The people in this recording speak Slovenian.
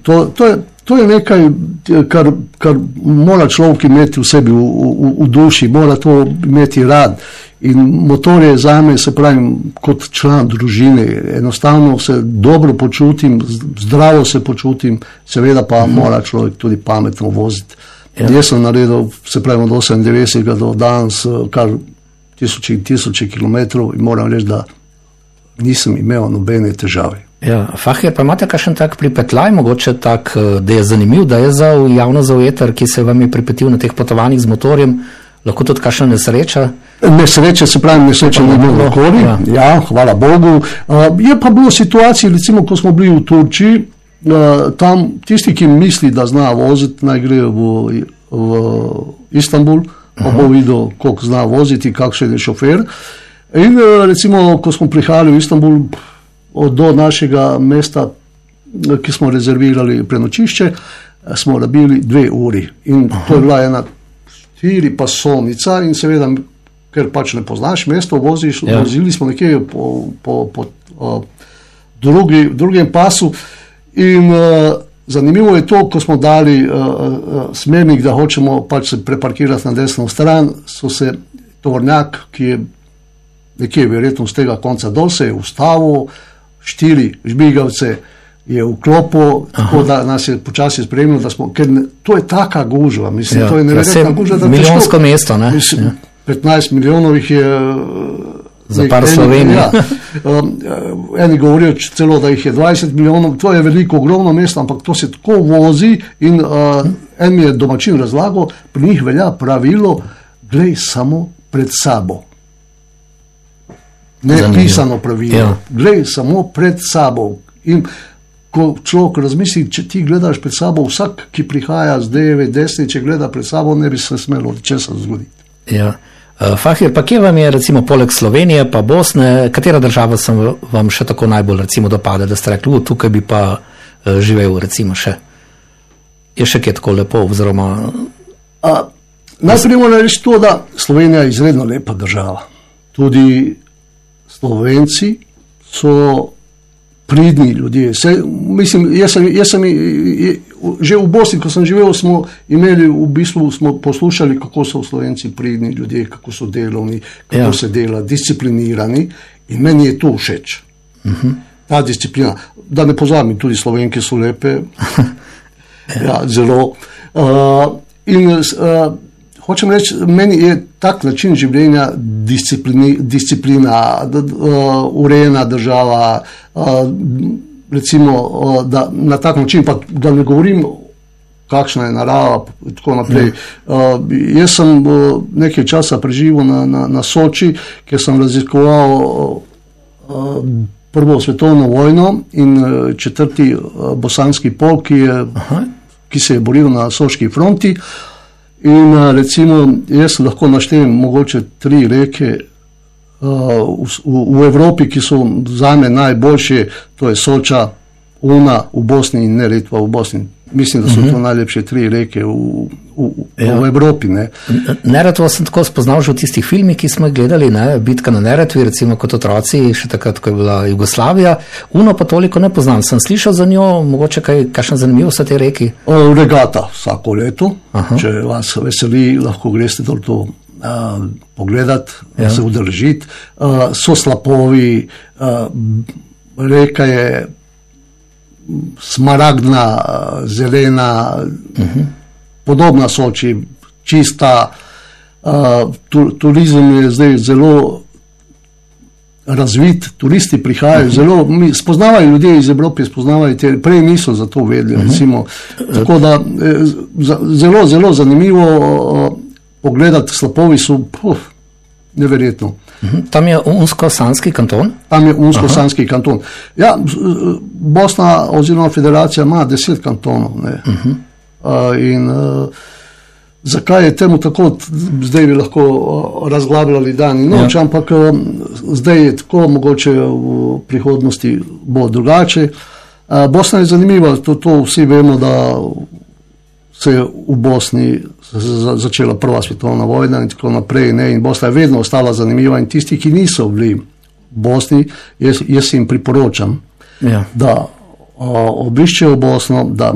To je nekaj, kar mora človek imeti v sebi, v duši, mora to imeti rad. In motor je zame, se pravi, kot član družine. Enostavno se dobro počutim, zdravo se počutim, seveda pa mora človek tudi pametno voziti. Jaz sem naredil, se pravi, od 98 do danes kar tisoče in tisoče kilometrov in moram reči, da nisem imel nobene težave. Ja, Fahir, pa imate kakšen tak pripetljaj, mogoče tak, da je zanimiv, da je javno zaujeter, ki se vam je pripetil na teh potovanjih z motorjem, lahko tudi kakšna nesreča? Nesreče, se pravi, nesreče ni bilo nikoli, ja, hvala Bogu. Je pa bilo situacij, recimo, ko smo bili v Turčiji, tam tisti, ki misli, da zna voziti, naj gre v Istanbul, pa bo videl, koliko zna voziti, kakšen je šofer. In recimo, ko smo prihajali v Istanbul do našega mesta, ki smo rezervirali prenočišče, smo rabili 2 uri. In to je bila ena 4 pasovnica in seveda, ker pač ne poznaš mesto, vozili smo nekje po drugem pasu in zanimivo je to, ko smo dali smernik, da hočemo pač se preparkirati na desno stran, so se tovornjak, ki je nekje verjetno z tega konca dol, se je ustavil, 4 žbigavce je vklopil, tako da nas je počasi spremljal, da smo, ker to je taka gužva, mislim, to je neverjetna gužva, da milijonsko mesto, ne? Mislim, 15 milijonov jih je za par Slovenije. Ja. Eni govorijo celo, da jih je 20 milijonov, to je veliko, ogromno mesto, ampak to se tako vozi in en mi je domačin razlagal, pri njih velja pravilo, glej samo pred sabo. Nepisano pravilo. Glej samo pred sabo. In ko človek razmisli, če ti gledaš pred sabo, vsak, ki prihaja z leve, desne, če gleda pred sabo, ne bi se smelo česa zgoditi. Ja. Fahir, pa kje vam je recimo poleg Slovenije pa Bosne, katera država se vam še tako najbolj recimo dopade, da ste rekli, tukaj bi pa živel recimo še? Je še kje tako lepo oziroma... Najprej moram reči to, da Slovenija je izredno lepa država. Tudi Slovenci so pridni ljudje. Mislim, jaz sem že v Bosni, ko sem živel, smo imeli, v bistvu smo poslušali, kako so Slovenci pridni ljudje, kako so delovni, kako se dela, disciplinirani in meni je to všeč. Ta disciplina. Da ne pozabim, tudi Slovenke so lepe. Ja, zelo. Hočem reči, meni je tak način življenja disciplina, urejena država, recimo, da na tak način, pa da ne govorim, kakšna je narava in tako naprej. Jaz sem nekaj časa preživel na Soči, kjer sem raziskoval Prvo svetovno vojno in 4. bosanski polk, ki se je boril na Soški fronti. In recimo, jaz lahko naštejem mogoče 3 reke v Evropi, ki so zame najboljše, to je Soča, Una v Bosni in Neretva v Bosni. Mislim, da so to najlepše 3 reke v Evropi. Neretvo sem tako spoznal že v tistih filmih, ki smo gledali, Bitka na Neretvi, recimo kot otroci, še takrat, ko je bila Jugoslavija. Uno pa toliko ne poznam. Sem slišal za njo, mogoče kakšna zanimivost te reki? Regata vsako leto. Če vas veseli, lahko greste dol to pogledat, se udržiti. So slapovi, reka je smaragdna, zelena, podobna Soči, čista. Turizem je zdaj zelo razvit, turisti prihajajo, zelo spoznavajo ljudje iz Evrope, spoznavajo, prej niso za to vedeli, recimo. Tako da zelo, zelo zanimivo pogledati, slapovi so neverjetno. Tam je Unsko-Sanski kanton? Tam je Unsko-Sanski kanton. Ja, Bosna oziroma federacija ima 10 kantonov. In zakaj je temu tako, zdaj bi lahko razglabljali dan in noč, ampak zdaj je tako, mogoče v prihodnosti bo drugače. Bosna je zanimiva, to vsi vemo, da se je v Bosni začela Prva svetovna vojna in tako naprej, in Bosna je vedno ostala zanimiva in tisti, ki niso bili v Bosni, jaz jim priporočam, da obiščejo Bosno, da